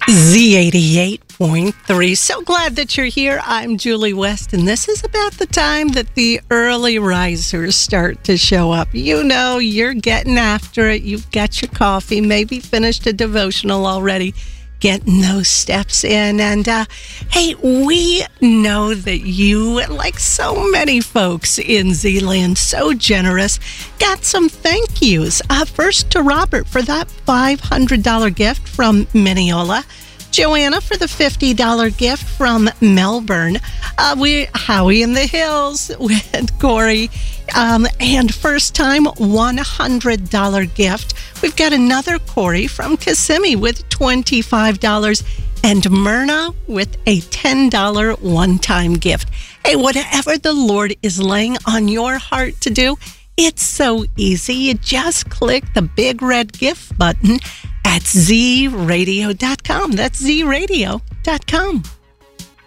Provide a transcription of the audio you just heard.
Z88.3. So glad that you're here. I'm Julie West, and this is about the time that the early risers start to show up. You know, you're getting after it. You've got your coffee, maybe finished a devotional already, getting those steps in. And hey, we know that you, like so many folks in Zealand, so generous, got some thank yous. First to Robert for that $500 gift from Mineola. Joanna for the $50 gift from Melbourne. Howie in the Hills with Corey. And first time $100 gift. We've got another Corey from Kissimmee with $25. And Myrna with a $10 one-time gift. Hey, whatever the Lord is laying on your heart to do, it's so easy. You just click the big red gift button at zradio.com. That's zradio.com.